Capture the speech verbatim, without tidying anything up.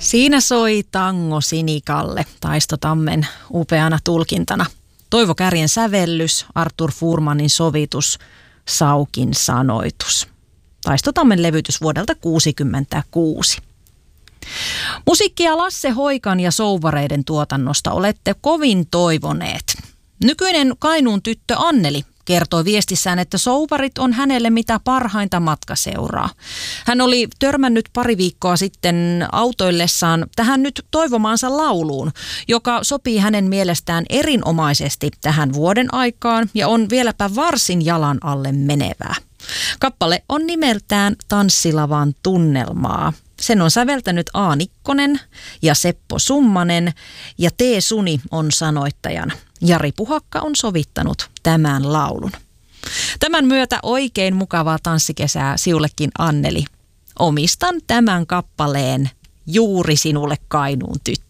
Siinä soi tango Sinikalle Taisto Tammen upeana tulkintana. Toivo Kärjen sävellys, Artur Fuhrmanin sovitus, Saukin sanoitus. Taisto Tammen levytys vuodelta kuusikymmentäkuusi. Musiikkia Lasse Hoikan ja Souvareiden tuotannosta olette kovin toivoneet. Nykyinen Kainuun tyttö Anneli kertoi viestissään, että Souvarit on hänelle mitä parhainta matkaseuraa. Hän oli törmännyt pari viikkoa sitten autoillessaan tähän nyt toivomaansa lauluun, joka sopii hänen mielestään erinomaisesti tähän vuoden aikaan ja on vieläpä varsin jalan alle menevää. Kappale on nimeltään Tanssilavan tunnelmaa. Sen on säveltänyt A. Nikkonen ja Seppo Summanen ja T. Suni on sanoittajana. Jari Puhakka on sovittanut tämän laulun. Tämän myötä oikein mukavaa tanssikesää siullekin, Anneli. Omistan tämän kappaleen juuri sinulle, Kainuun tyttö.